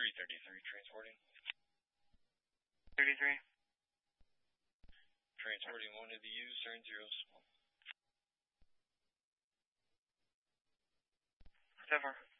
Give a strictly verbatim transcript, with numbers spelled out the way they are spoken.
three thirty-three transporting. thirty-three. Transporting one of the U's, turn zeros. Seven.